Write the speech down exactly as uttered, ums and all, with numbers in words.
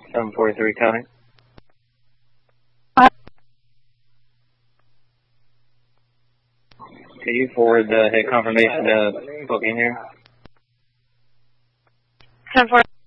seven forty-three coming. Can you forward the hit confirmation to booking here? ten forty.